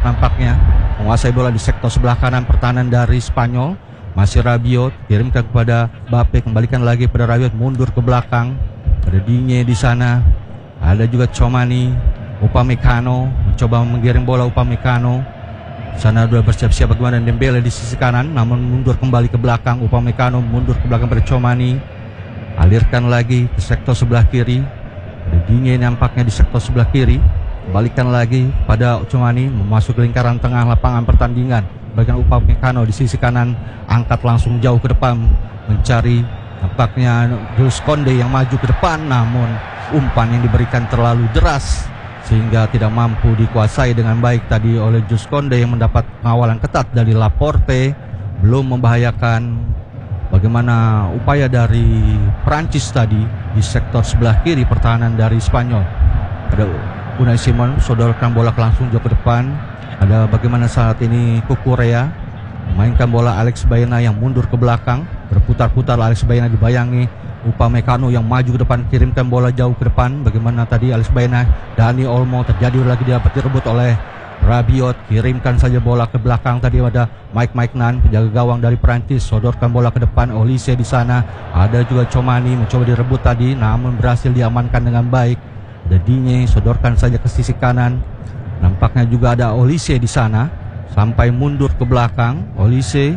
nampaknya menguasai bola di sektor sebelah kanan pertahanan dari Spanyol. Masih Rabiot, kirimkan kepada Mbappe, kembalikan lagi pada Rabiot, mundur ke belakang. Ada Digne di sana, ada juga Tchouaméni, Upamecano mencoba menggiring bola. Upamecano sana sudah bersiap-siap bagaimana Dembele di sisi kanan, namun mundur kembali ke belakang. Upamecano mundur ke belakang pada Tchouaméni, alirkan lagi ke sektor sebelah kiri. Ada Digne nampaknya di sektor sebelah kiri, kembalikan lagi pada Tchouaméni, memasuki lingkaran tengah lapangan pertandingan. Bagian Upamecano di sisi kanan, angkat langsung jauh ke depan, mencari nampaknya Jules Koundé yang maju ke depan, namun umpan yang diberikan terlalu deras sehingga tidak mampu dikuasai dengan baik tadi oleh Jules Koundé yang mendapat pengawalan ketat dari Laporte. Belum membahayakan bagaimana upaya dari Prancis tadi di sektor sebelah kiri pertahanan dari Spanyol. Ada Unai Simon sodorkan bola langsung jauh ke depan. Ada bagaimana saat ini Cucurella memainkan bola Alex Baena yang mundur ke belakang, berputar-putar. Alex Baena dibayangi Upamecano yang maju ke depan, kirimkan bola jauh ke depan. Bagaimana tadi Alex Baena, Dani Olmo terjadi lagi, dapat direbut oleh Rabiot, kirimkan saja bola ke belakang. Tadi ada Mike Maignan, penjaga gawang dari Prancis, sodorkan bola ke depan. Olise di sana, ada juga Tchouaméni mencoba direbut tadi, namun berhasil diamankan dengan baik. Ada Digne, sodorkan saja ke sisi kanan. Nampaknya juga ada Olise di sana, sampai mundur ke belakang. Olise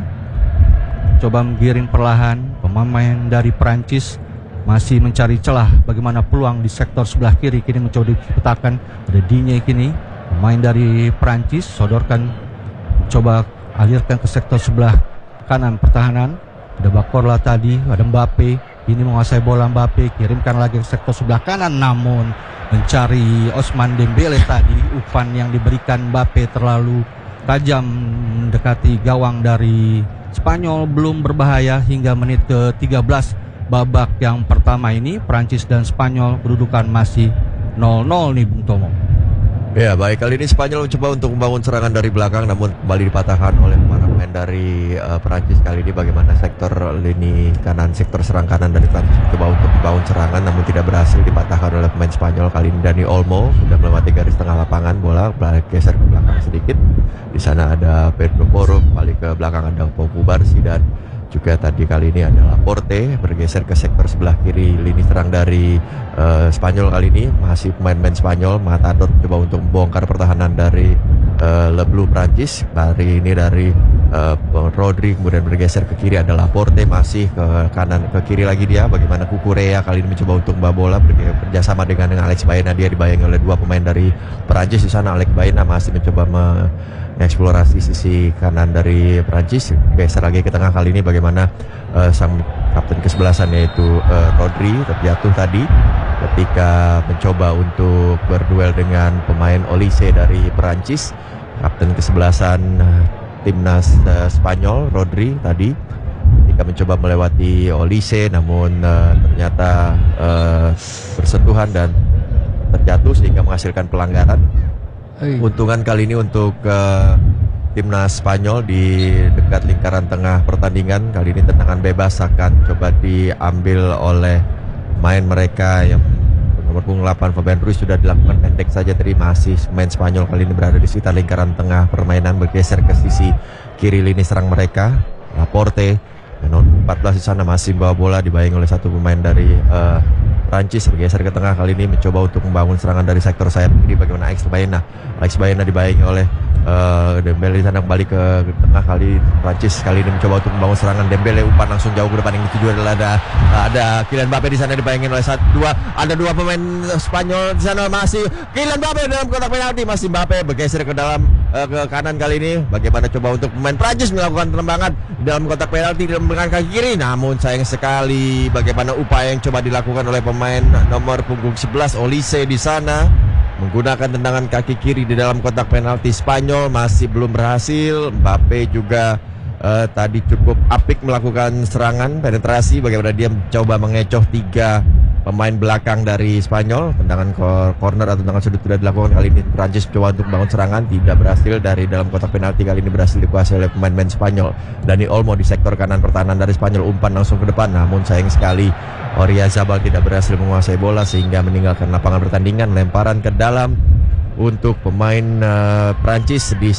coba menggiring perlahan. Pemain dari Prancis masih mencari celah bagaimana peluang di sektor sebelah kiri, kini mencoba dipetakan. Ada Digne kini, pemain dari Prancis, sodorkan, coba alirkan ke sektor sebelah kanan pertahanan. Ada Bakorla tadi, ada Mbappe, ini menguasai bola. Mbappe kirimkan lagi ke sektor sebelah kanan, namun mencari Ousmane Dembele tadi, umpan yang diberikan Mbappe terlalu tajam mendekati gawang dari Spanyol. Belum berbahaya hingga menit ke-13 babak yang pertama ini. Prancis dan Spanyol kedudukan masih 0-0 nih Bung Tomo. Ya, baik, kali ini Spanyol mencoba untuk membangun serangan dari belakang, namun kembali dipatahkan oleh pemain dari Prancis. Kali ini bagaimana sektor lini kanan, sektor serang kanan dari Prancis mencoba untuk membangun serangan, namun tidak berhasil, dipatahkan oleh pemain Spanyol. Kali ini Dani Olmo sudah melewati garis tengah lapangan, bola geser ke belakang sedikit. Di sana ada Pedro Porro, kembali ke belakang ada Pau Cubarsí, dan juga tadi kali ini ada Laporte bergeser ke sektor sebelah kiri lini serang dari Spanyol. Kali ini masih pemain-pemain Spanyol. Matador coba untuk membongkar pertahanan dari Le Bleu Prancis. Hari ini dari Rodri, kemudian bergeser ke kiri ada Laporte, masih ke kanan, ke kiri lagi dia. Bagaimana Cucurella kali ini mencoba untuk membawa bola bekerjasama dengan Alex Baena. Dia dibayangi oleh dua pemain dari Prancis di sana. Alex Baena masih mencoba mengeksplorasi sisi kanan dari Prancis, geser lagi ke tengah. Kali ini bagaimana sang kapten ke-11 yaitu Rodri terjatuh tadi ketika mencoba untuk berduel dengan pemain Olise dari Prancis. Kapten ke-11 timnas Spanyol, Rodri tadi ketika mencoba melewati Olise, namun ternyata bersentuhan dan terjatuh sehingga menghasilkan pelanggaran. Untungan kali ini untuk timnas Spanyol di dekat lingkaran tengah pertandingan. Kali ini tendangan bebas akan coba diambil oleh main mereka yang nomor punggung 8 Fabian Ruiz. Sudah dilakukan pendek saja tadi. Masih main Spanyol kali ini berada di sekitar lingkaran tengah permainan, bergeser ke sisi kiri lini serang mereka. Laporte nomor 14 di sana masih membawa bola, dibayangi oleh satu pemain dari Prancis, bergeser ke tengah. Kali ini mencoba untuk membangun serangan dari sektor sayap kiri. Bagaimana Alex Baena dibayangi oleh Dembele di sana, kembali ke tengah. Kali Prancis kali ini mencoba untuk membangun serangan. Dembele umpan langsung jauh ke depan, yang dituju adalah ada Kylian Mbappe di sana, dibayangi oleh ada dua pemain Spanyol di sana. Masih Kylian Mbappe dalam kotak penalti, masih Mbappe bergeser ke dalam ke kanan. Kali ini bagaimana coba untuk pemain Prancis melakukan penembangan di dalam kotak penalti dengan kaki kiri, namun sayang sekali bagaimana upaya yang coba dilakukan oleh pemain nomor punggung 11 Olise di sana menggunakan tendangan kaki kiri di dalam kotak penalti Spanyol, masih belum berhasil. Mbappe juga tadi cukup apik melakukan serangan penetrasi, bagaimana dia mencoba mengecoh tiga pemain belakang dari Spanyol. Tendangan corner atau tendangan sudut sudah dilakukan. Kali ini Prancis coba untuk membangun serangan, tidak berhasil. Dari dalam kotak penalti kali ini berhasil dikuasai oleh pemain-pemain Spanyol. Dani Olmo di sektor kanan pertahanan dari Spanyol, umpan langsung ke depan, namun sayang sekali Oyarzabal tidak berhasil menguasai bola sehingga meninggalkan lapangan pertandingan. Lemparan ke dalam untuk pemain Prancis di